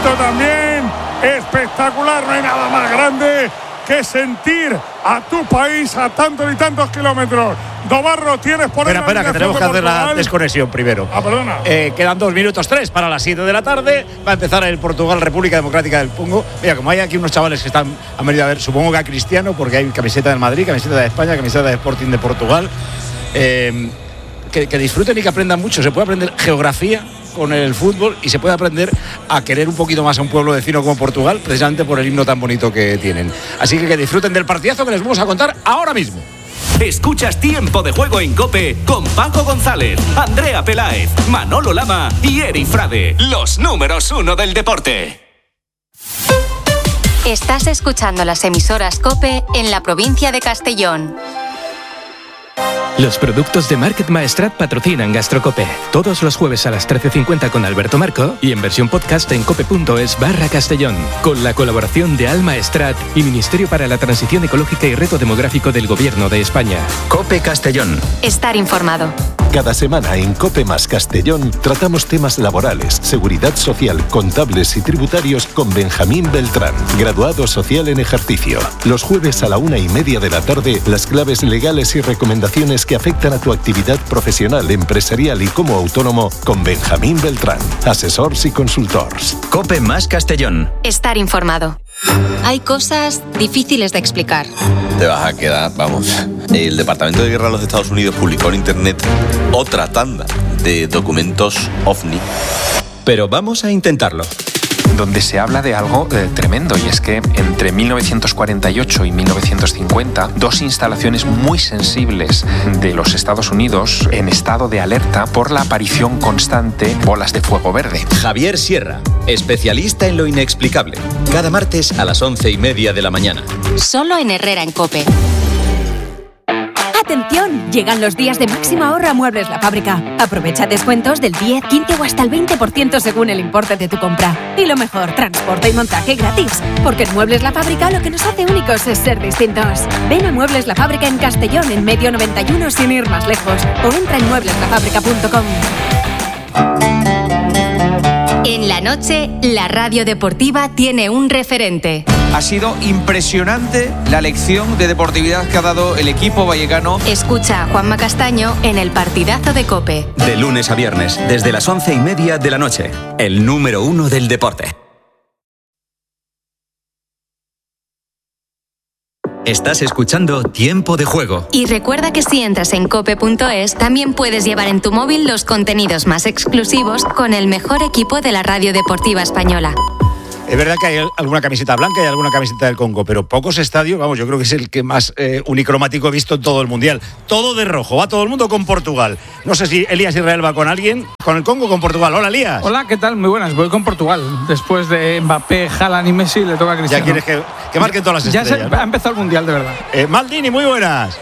bonito también, espectacular, no hay nada más grande que sentir a tu país a tantos y tantos kilómetros. Dobarro, tienes por ahí. Espera, que tenemos que hacer la desconexión primero. Perdona. Quedan 2 minutos 3 para las 7 de la tarde. Va a empezar el Portugal, República Democrática del Congo. Mira, como hay aquí unos chavales que han venido a ver, supongo que a Cristiano, porque hay camiseta del Madrid, camiseta de España, camiseta de Sporting de Portugal. Que disfruten y que aprendan mucho. Se puede aprender geografía con el fútbol y se puede aprender a querer un poquito más a un pueblo vecino como Portugal, precisamente por el himno tan bonito que tienen. Así que disfruten del partidazo que les vamos a contar ahora mismo. Escuchas Tiempo de Juego en COPE con Paco González, Andrea Peláez, Manolo Lama y Eri Frade, los números 1 del deporte. Estás escuchando las emisoras COPE en la provincia de Castellón. Los productos de Market Maestrat patrocinan Gastrocope. Todos los jueves a las 13:50 con Alberto Marco y en versión podcast en cope.es/Castellón. Con la colaboración de Alma Estrat y Ministerio para la Transición Ecológica y Reto Demográfico del Gobierno de España. COPE Castellón. Estar informado. Cada semana en COPE más Castellón tratamos temas laborales, seguridad social, contables y tributarios con Benjamín Beltrán, graduado social en ejercicio. Los jueves a la 1:30 de la tarde, las claves legales y recomendaciones que afectan a tu actividad profesional, empresarial y como autónomo con Benjamín Beltrán, asesors y consultors. COPE más Castellón. Estar informado. Hay cosas difíciles de explicar. Te vas a quedar, vamos. El Departamento de Guerra de los Estados Unidos publicó en internet otra tanda de documentos OVNI. Pero vamos a intentarlo. Donde se habla de algo tremendo, y es que entre 1948 y 1950, 2 instalaciones muy sensibles de los Estados Unidos en estado de alerta por la aparición constante de bolas de fuego verde. Javier Sierra, especialista en lo inexplicable. Cada martes a las 11:30 de la mañana. Solo en Herrera en COPE. ¡Atención! Llegan los días de máximo ahorro a Muebles La Fábrica. Aprovecha descuentos del 10, 15 o hasta el 20% según el importe de tu compra. Y lo mejor, transporte y montaje gratis. Porque en Muebles La Fábrica lo que nos hace únicos es ser distintos. Ven a Muebles La Fábrica en Castellón, en Medio 91, sin ir más lejos. O entra en muebleslafábrica.com. En la noche, la radio deportiva tiene un referente. Ha sido impresionante la lección de deportividad que ha dado el equipo vallecano. Escucha a Juanma Castaño en el partidazo de COPE. De lunes a viernes, desde las 11:30 de la noche. El número 1 del deporte. Estás escuchando Tiempo de Juego. Y recuerda que si entras en cope.es, también puedes llevar en tu móvil los contenidos más exclusivos con el mejor equipo de la radio deportiva española. Es verdad que hay alguna camiseta blanca y alguna camiseta del Congo, pero pocos estadios, vamos, yo creo que es el que más unicromático he visto en todo el Mundial. Todo de rojo, va todo el mundo con Portugal. No sé si Elías Israel va con alguien, con el Congo o con Portugal. Hola, Elías. Hola, ¿qué tal? Muy buenas, voy con Portugal. Después de Mbappé, Haaland y Messi, le toca a Cristiano. Ya quieres que marquen todas las estrellas, ¿no? Ha empezado el Mundial, de verdad. Maldini, muy buenas.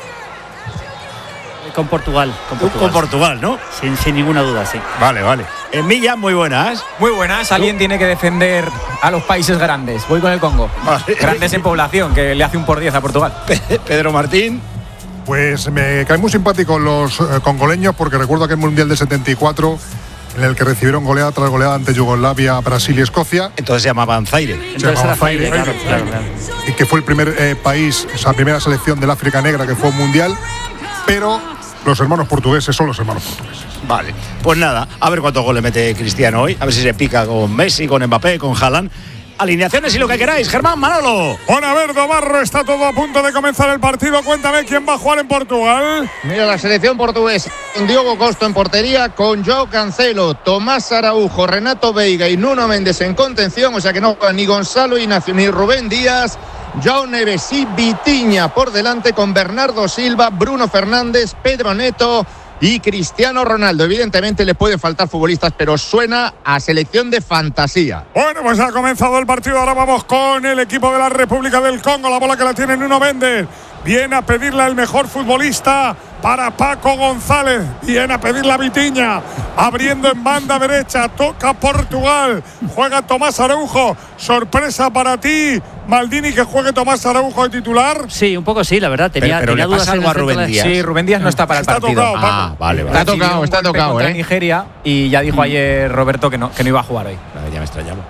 Con Portugal. Con Portugal, ¿no? Sin ninguna duda, sí. Vale. Milla, muy buenas. Muy buenas. Alguien tiene que defender a los países grandes. Voy con el Congo. Vale. Grandes en población, que le hace un por 10 a Portugal. Pedro Martín. Pues me caen muy simpáticos los congoleños, porque recuerdo aquel Mundial de 74 en el que recibieron goleada tras goleada ante Yugoslavia, Brasil y Escocia. Entonces se llamaban Zaire. Claro. Y que fue el primer país, esa primera selección del África Negra que fue un mundial, pero los hermanos portugueses son los hermanos portugueses. Vale, pues nada, a ver cuántos goles mete Cristiano hoy, a ver si se pica con Messi, con Mbappé, con Haaland. Alineaciones y lo que queráis, Germán, Manolo. Bueno, a ver, Dobarro, está todo a punto de comenzar el partido. Cuéntame quién va a jugar en Portugal. Mira, la selección portuguesa con Diogo Costa en portería, con João Cancelo, Tomás Araújo, Renato Veiga y Nuno Méndez en contención, o sea que no juegan ni Gonzalo Ignacio ni Rubén Díaz. João Neves y Vitinha por delante, con Bernardo Silva, Bruno Fernández, Pedro Neto y Cristiano Ronaldo. Evidentemente le pueden faltar futbolistas, pero suena a selección de fantasía. Bueno, pues ha comenzado el partido. Ahora vamos con el equipo de la República del Congo. La bola que la tiene Nuno Méndez. Viene a pedirle al mejor futbolista para Paco González. Viene a pedirle a Vitinha. Abriendo en banda derecha. Toca Portugal. Juega Tomás Araújo. Sorpresa para ti, Maldini, que juegue Tomás Araújo de titular. Sí, un poco sí, la verdad. Tenía le dudas pasa algo a Rubén Díaz. Sí, Rubén Díaz no está para el partido. Tocado, vale. Está tocado. Nigeria, y ya dijo ayer Roberto que no iba a jugar hoy. Ya me extrañaba.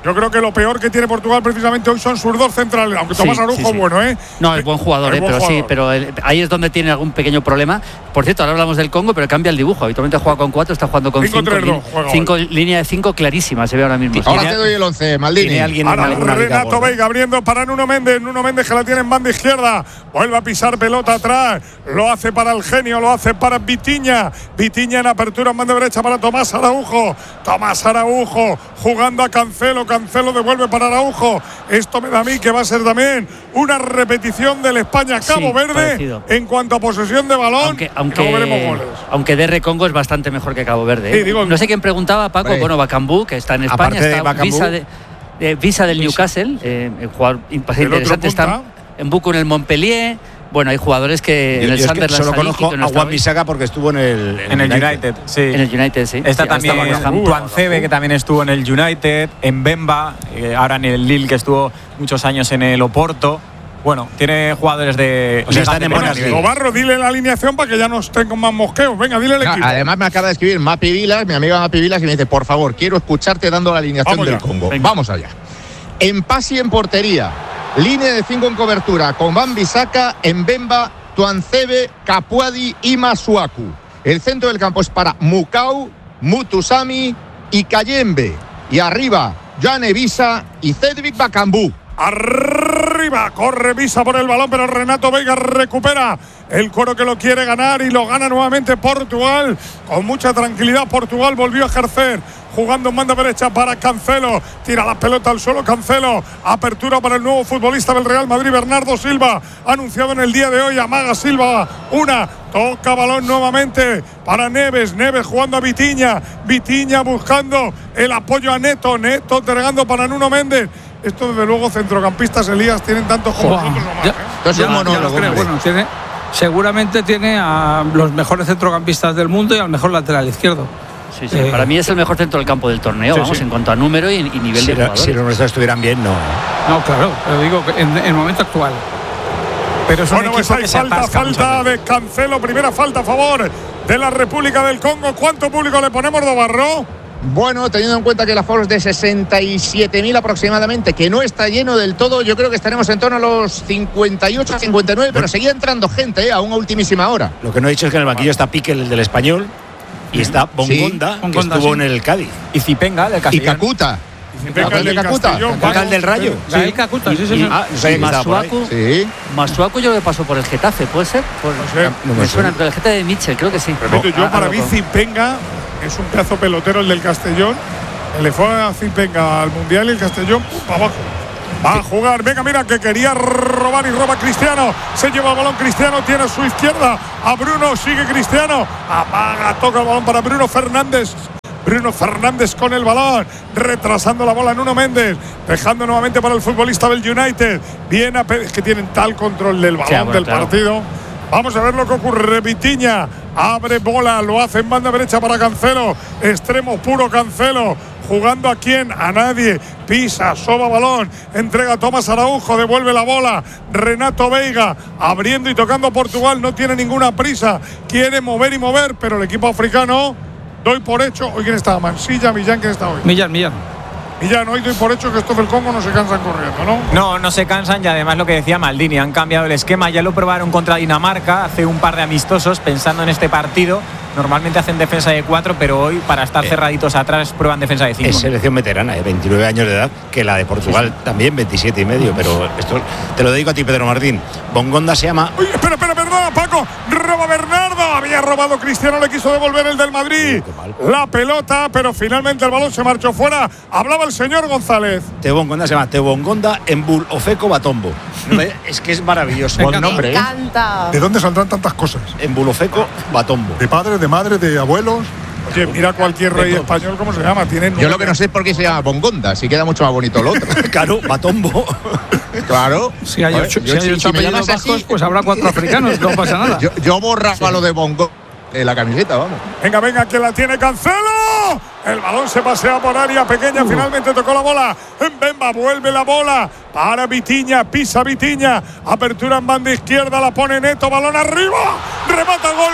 Yo creo que lo peor que tiene Portugal precisamente hoy son sus dos centrales, aunque Tomás Araujo bueno, ¿eh? No, es buen jugador, pero ahí es donde tiene algún pequeño problema. Por cierto, ahora hablamos del Congo, pero cambia el dibujo. Habitualmente juega con 4, está jugando con 5. Línea de 5 clarísima, se ve ahora mismo. Ahora te doy el 11, Maldini. Ahora Renato Veiga abriendo para Nuno Méndez que la tiene en banda izquierda. Vuelve a pisar pelota atrás. Lo hace para el genio, lo hace para Vitinha en apertura en banda derecha para Tomás Araujo jugando a Cancelo devuelve para Araujo. Esto me da a mí que va a ser también una repetición del España-Cabo Verde parecido. En cuanto a posesión de balón, aunque veremos goles. Aunque DR Congo es bastante mejor que Cabo Verde, ¿eh? Sí, digo, no sé quién preguntaba, Paco. Bueno, Bakambu, que está en España, está visa del Newcastle, el jugador interesante, está en Buco en el Montpellier. Bueno, hay jugadores que en el Sunderland solo conozco a Juan Bisaca porque estuvo en el United. Sí. En el United, sí. Está también Tuancebe, que también estuvo en el United, en Bemba, ahora en el Lille, que estuvo muchos años en el Oporto. Bueno, tiene jugadores de... O sea, están en buenas ligas. Barro, dile la alineación para que ya no estén con más mosqueos. Venga, dile el equipo. Además me acaba de escribir Mapi Vilas, mi amiga Mapi Vilas, y me dice, por favor, quiero escucharte dando la alineación del Congo. Venga. Vamos allá. Empasi en portería. Línea de 5 en cobertura, con Wan-Bissaka, Mbemba, Tuancebe, Capuadi y Masuaku. El centro del campo es para Mukau, Mutusami y Kayembe. Y arriba, Jane Visa y Cedric Bakambu. Arriba, corre Visa por el balón, pero Renato Veiga recupera el Coro, que lo quiere ganar y lo gana nuevamente Portugal. Con mucha tranquilidad Portugal volvió a ejercer, jugando en banda derecha para Cancelo. Tira la pelota al suelo Cancelo. Apertura para el nuevo futbolista del Real Madrid, Bernardo Silva. Anunciado en el día de hoy, amaga Silva. Toca balón nuevamente para Neves jugando a Vitinha buscando el apoyo a Neto entregando para Nuno Méndez. Esto desde luego centrocampistas, Elías, tienen tantos como nosotros seguramente tiene a los mejores centrocampistas del mundo y al mejor lateral izquierdo. Sí. Para mí es el mejor centro del campo del torneo, en cuanto a número y nivel de jugadores. Si los nuestros estuvieran bien, no. No, claro, pero digo que en el momento actual. Pero es un equipo que se atasca. Falta de Cancelo, primera falta a favor de la República del Congo. ¿Cuánto público le ponemos, Dobarro? Bueno, teniendo en cuenta que el aforo es de 67.000 aproximadamente, que no está lleno del todo, yo creo que estaremos en torno a los 58 a 59, pero seguía entrando gente aún a ultimísima hora. Lo que no he dicho es que en el banquillo está Pique, el del Español, y está Bongonda, que estuvo en el Cádiz. Y Zipenga, del Castellón. Y Cacuta. El de Cacuta, el del Rayo. Sí, Cacuta, sí. Masuaku yo creo que pasó por el Getafe, ¿puede ser? Me suena, pero el Getafe de Mitchell, creo que sí. Repito, para mí Zipenga es un pedazo pelotero, el del Castellón. Le fue a Zipenga al Mundial y el Castellón para abajo. Va a jugar, venga, mira que quería robar y roba Cristiano. Se lleva el balón Cristiano, tiene a su izquierda a Bruno, sigue Cristiano. Amaga, toca el balón para Bruno Fernández con el balón, retrasando la bola Nuno Méndez, dejando nuevamente para el futbolista del United. Viene es que tienen tal control del balón partido. Vamos a ver lo que ocurre. Vitinha abre bola, lo hace en banda derecha para Cancelo. Extremo puro Cancelo. ¿Jugando a quién? A nadie. Pisa, soba balón. Entrega a Tomás Araujo, devuelve la bola. Renato Veiga abriendo y tocando a Portugal. No tiene ninguna prisa. Quiere mover y mover, pero el equipo africano, doy por hecho. ¿Hoy quién está? Mansilla, Millán, ¿quién está hoy? Millán. Millán, hoy doy por hecho que estos del Congo no se cansan corriendo, ¿no? No se cansan, y además lo que decía Maldini, han cambiado el esquema. Ya lo probaron contra Dinamarca hace un par de amistosos, pensando en este partido. Normalmente hacen defensa de 4, pero hoy, para estar cerraditos atrás, prueban defensa de 5. Es selección veterana, 29 años de edad, que la de Portugal también, 27 y medio. Pero esto te lo dedico a ti, Pedro Martín. Bongonda se llama... Uy, espera, Paco. Roba Bernardo. Había robado Cristiano, le quiso devolver el del Madrid. La pelota, pero finalmente el balón se marchó fuera. Hablaba el señor González. Teo Bongonda se llama Teo Bongonda en Bulofeco Batombo. Es que es maravilloso. Buen nombre. Me encanta. ¿De dónde saldrán tantas cosas? En Bulofeco Batombo. De padres, de madres, de abuelos. Oye, mira cualquier rey español cómo se llama. Yo lo que no sé es por qué se llama Bongonda, si queda mucho más bonito el otro. Claro, Batombo. Claro. Si hay 8 apellidos vascos, pues habrá 4 africanos, no pasa nada. Yo borraba lo de Bongonda en la camiseta, vamos. Venga, que la tiene Cancelo. El balón se pasea por área pequeña, finalmente tocó la bola. Mbemba vuelve la bola para Vitinha, pisa Vitinha. Apertura en banda izquierda, la pone Neto, balón arriba. Remata, gol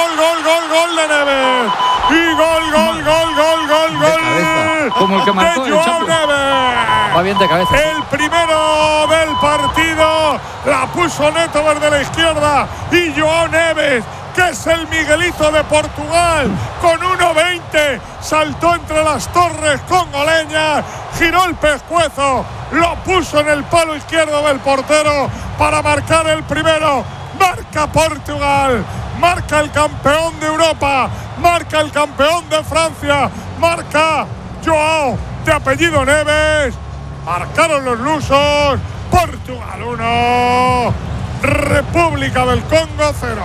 de Neves. Y gol. Como el que marcó de Joao Neves. Va bien de cabeza. El primero del partido la puso Neto desde la izquierda y João Neves, que es el Miguelito de Portugal, con 1.20, saltó entre las torres congoleñas, giró el pescuezo, lo puso en el palo izquierdo del portero para marcar el primero. Marca Portugal, marca el campeón de Europa, marca el campeón de Francia, marca João, de apellido Neves. Marcaron los lusos. Portugal 1, República del Congo 0.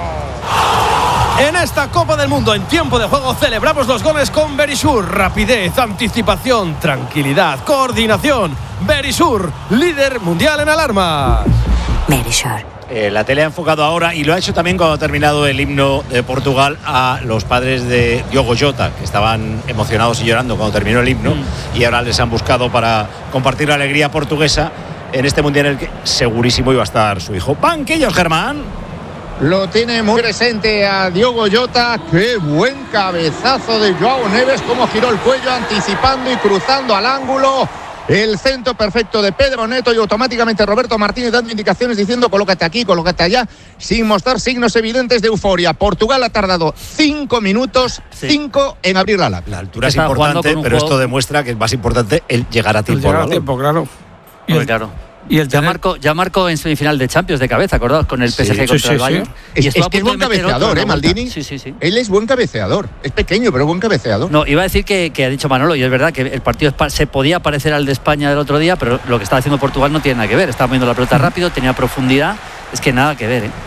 En esta Copa del Mundo, en tiempo de juego, celebramos los goles con Verisur. Rapidez, anticipación, tranquilidad, coordinación. Verisur, líder mundial en alarmas. Verisur. La tele ha enfocado ahora, y lo ha hecho también cuando ha terminado el himno de Portugal, a los padres de Diogo Jota, que estaban emocionados y llorando cuando terminó el himno, y ahora les han buscado para compartir la alegría portuguesa en este mundial en el que segurísimo iba a estar su hijo. Banquillos, Germán. Lo tiene muy presente a Diogo Jota. Qué buen cabezazo de João Neves, cómo giró el cuello anticipando y cruzando al ángulo. El centro perfecto de Pedro Neto, y automáticamente Roberto Martínez dando indicaciones diciendo colócate aquí, colócate allá, sin mostrar signos evidentes de euforia. Portugal ha tardado 5 minutos, 5 en abrir la lata. La altura es importante, pero esto demuestra que es más importante el llegar a tiempo. Llegar a tiempo, claro. Y el ya marcó en semifinal de Champions de cabeza, acordados, con el PSG contra el Bayern. Y es que es buen cabeceador, Maldini. Sí. Él es buen cabeceador. Es pequeño, pero buen cabeceador. No, iba a decir que ha dicho Manolo, y es verdad que el partido se podía parecer al de España del otro día, pero lo que estaba haciendo Portugal no tiene nada que ver. Estaba moviendo la pelota rápido, tenía profundidad. Es que nada que ver, ¿eh?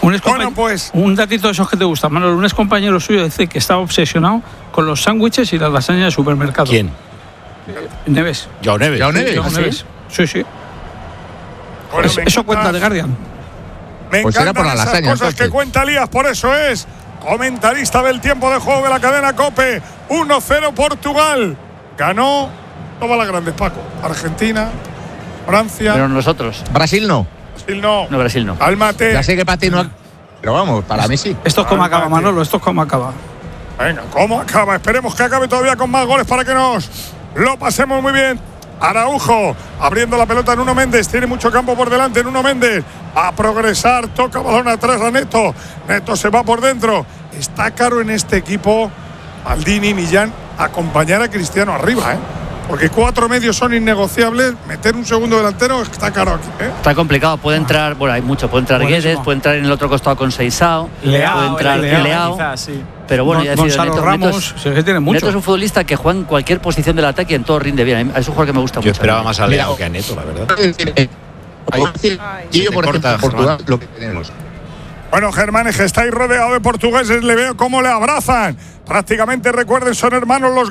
Un datito de esos que te gusta, Manolo. Un excompañero suyo dice que estaba obsesionado con los sándwiches y las lasañas de supermercado. ¿Quién? Neves. João Neves. João Neves. Sí. Bueno, eso cuenta de Guardian. Me pues encantan por la lasaña, esas cosas que cuenta Elías, por eso es comentarista del tiempo de juego de la cadena COPE. 1-0 Portugal. Ganó todas las grandes, Paco. Argentina, Francia. Pero nosotros. Brasil no. Brasil no. Cálmate. Ya sé que para ti no. Pero vamos, para mí sí. Esto es como acaba, Manolo. Esto es como acaba. Venga, ¿cómo acaba? Esperemos que acabe todavía con más goles para que nos lo pasemos muy bien. Araujo abriendo la pelota. Nuno Méndez tiene mucho campo por delante. Nuno Méndez a progresar, toca balón atrás a Neto. Neto se va por dentro. Está caro en este equipo, Maldini, Millán, acompañar a Cristiano arriba, porque 4 medios son innegociables. Meter un segundo delantero está caro aquí, Está complicado. Puede entrar, hay mucho. Puede entrar Guedes, puede entrar en el otro costado con Seisao, puede entrar Leao. Pero bueno, ya Gonzalo Ramos, tiene mucho. Neto es un futbolista que juega en cualquier posición del ataque y en todo rinde bien. Es un jugador que me gusta mucho. Yo esperaba más a Leao que a Neto, la verdad. Y yo, por ejemplo, Portugal, lo que tenemos. Bueno, Germán, es que estáis rodeado de portugueses. Le veo cómo le abrazan. Prácticamente, recuerden, son hermanos los